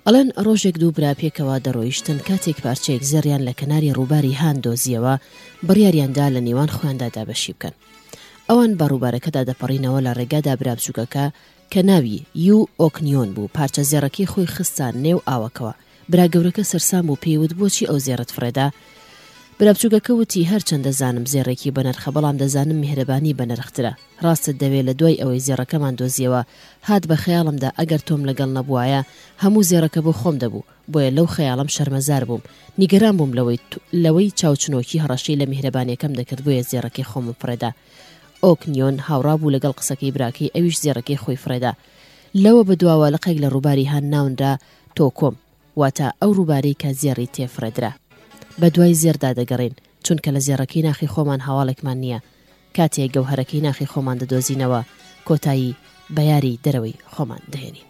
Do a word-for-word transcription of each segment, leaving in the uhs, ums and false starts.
ئەڵێن ڕۆژێک دوو برا پێکەوە دەڕۆیشتن کاتێک پارچەیەک زێڕیان لە کەناری ڕووباری هان دۆزیەوە بڕیاریاندا لە نێوان خۆیاندا دابەشی بکەن. ئەوان بە ڕووبارەکەدا دەپەڕینەوە لە ڕێگادا برا بچووکەکە کە ناوی یو ئۆکنیۆن بوو پارچە زێڕەکەی خۆی خستان نێو ئاوەکەوە. برا گەورەکە سەرسام بوو پێیوت بۆچی ئەو زێڕت فڕێدا؟ برا بچووکەکە وتی هەرچەند دەزانم زێڕێکی بەنرخە بەڵام دەزانم میهرەبانی بەنرخترە. ڕاستت دەوێت لە دوای ئەوەی زێڕەکەمان دۆزیەوە هات بە خەیاڵمدا ئەگەر تۆم لەگەڵ نەبووایە هەموو زێڕەکە بۆ خۆم دەبوو، بۆیە لەو خەیاڵم شەرمەزار بووم، نیگەران بووم لەوەی لەوەی چاوچنۆکی هەڕەشەی لە میهرەبانیەکەم دەکرد بۆیە زێڕەکەی خۆمم فڕێدا. ئۆکنیۆن هاوڕا بوو لەگەڵ قسەکەی براکەی، ئەویش زێڕەکەی خۆی فڕێدا. لەوە بەدواوە لەقێک لە ڕووباری هان ناونرا تۆکۆم، واتە ئەو ڕووبارەی کە زێڕی تێفڕێدرا. بە دوای زێردا دەگەڕین چونکە لە زێڕەکەی ناخی خۆمان هەواڵێکمان نییە. کاتێک گەوهرەکەی ناخی خۆمان دەدۆزینەوە کۆتایی بە یاری دەرەوەی خۆمان دەهێنین.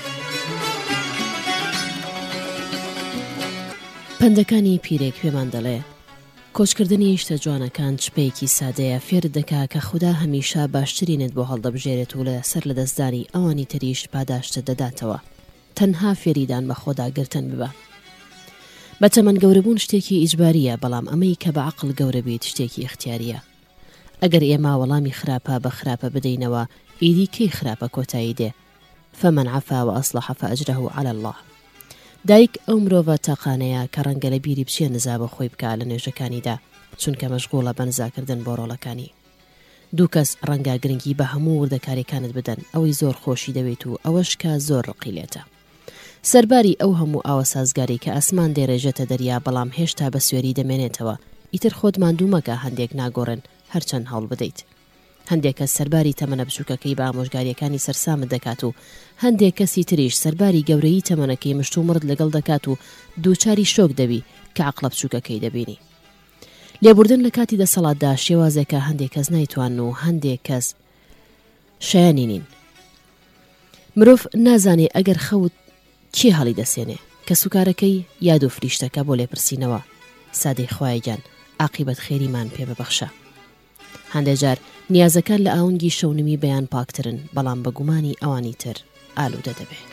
پەندەکانی پیرێک پێمان دەڵێ کۆچکردنی شتە جوانەکان شپەیەکی سادەیە، فێر دەکا کە خوددا هەمیشە باشترینت بۆ هەڵدەبژێرێت و لە سەر لە دەستدانی ئەوانی تریش پاداشتە دەداتەوە. تەنها فێریدان بە خۆدا گرتن ببە. بە تەمەن گەورەبوون شتێکی ئیجباریە، بەڵام ئەمەی کە بە عەقڵ گەورە بێت شتێکی اختیاریە. ئەگەر ئێمە وەڵامی خراپە بە خراپە بدەینەوە ئیدی کەی خراپە کۆتایی دێ. فەمەن عەفا وەئەصلەحە فەئەجرەهو عەلە الله. دایک ئەو مرۆڤە تاقانەیە کە ڕەنگە لە بیری بچێ نزا بە خۆی بکە لە نوێژەکانیدا چونکە مەشغوڵە بە نزاکردن بۆ ڕۆڵەکانی. دوو کەس ڕەنگە گرنگی بە هەموو وردەکاریەکانت بدەن، ئەوەی زۆر خۆشی دەوێت و ئەوەش کە زۆر ڕقیلێتە. سەرباری ئەو هەموو ئاوە سازگاری کە ئاسمان دێڕێژێتە دەریا بەڵام هێشتا بە سوێری دەمێنێتەوە، ئیتر خۆت ماندوو مەکە هەندێک ناگۆڕن هەرچەند هەڵ بدەیت. هەندێک کەس سەرباری تەمەنە بچووکەکەی بە ئامۆژگاریەکانی سەرسامت دەکات و هەندێک کەسی تریش سەرباری گەورەی تەمەنەکەی مشت و مرد لەگەڵ دەکات و دووچاری شۆک دەبی کە عەقڵە بچووکەکەی دەبینی. لێبوردن لە کاتی دەسەڵاتدا شێوازێکە هەندێک کەس نایتوان و هەندێک کەس شایانی نین. مرۆڤ نازانێ ئەگەر خەوت چی هەڵی دەسێنێ کە سوکارەکەی یاد و فریشتەکە بۆ لێپرسینەوە. سادەی خوایگیان عاقیبەت خێریمان پێ ببەخشە. هەندێک جار نیازەکان لە ئاونگی شەونمی بەیان پاکترن، بەڵام بە گومانی ئەوانی تر ئالوودە دەبێت.